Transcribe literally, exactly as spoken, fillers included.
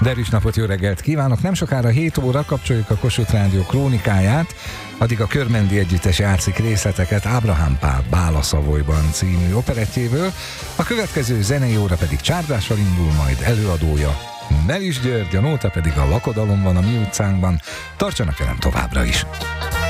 Derűs napot, jó reggelt kívánok! Nem sokára hét óra kapcsoljuk a Kossuth Rádió krónikáját, addig a Körmendi Együttes játszik részleteket Ábrahám Pál Bála Savoyban című operettjéből, a következő zenei óra pedig csárdással indul, majd előadója Melis György, a nóta pedig a Lakodalom van a mi utcánkban. Tartsanak velem továbbra is!